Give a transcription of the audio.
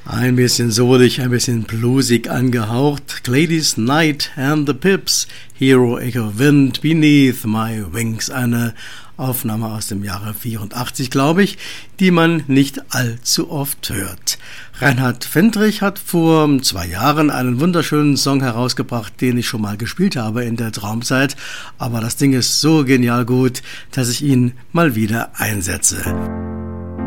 Ein bisschen soulig, ein bisschen bluesig angehaucht. Gladys Knight and the Pips, Hero Echo Wind Beneath My Wings. Eine Aufnahme aus dem Jahre 84, glaube ich, die man nicht allzu oft hört. Reinhard Fendrich hat vor 2 Jahren einen wunderschönen Song herausgebracht, den ich schon mal gespielt habe in der Traumzeit. Aber das Ding ist so genial gut, dass ich ihn mal wieder einsetze.